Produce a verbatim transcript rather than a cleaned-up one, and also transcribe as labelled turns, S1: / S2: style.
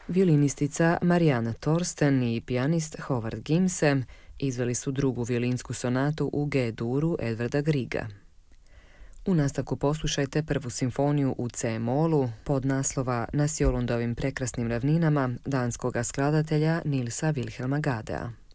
S1: Violinistica Marianne Thorsten i pijanist Howard Gimse izveli su drugu violinsku sonatu u G-duru Edvarda Grieга. U nastavku poslušajte prvu simfoniju u C-molu pod naslova Na Sjolundovim prekrasnim ravninama danskoga skladatelja Nilsa Wilhelma Gadea.